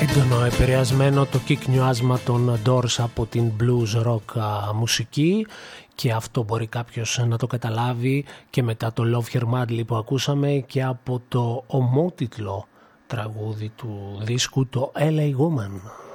έντονο επηρεασμένο το κυκνιάσμα των Doors από την blues rock μουσική, και αυτό μπορεί κάποιος να το καταλάβει και μετά το Love Her Madly που ακούσαμε και από το ομότιτλο τραγούδι του δίσκου, το LA Woman.